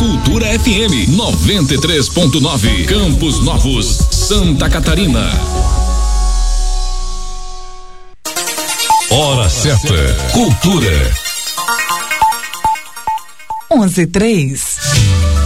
Cultura FM 93.9, Campos Novos, Santa Catarina. Hora certa, cultura. 11:03.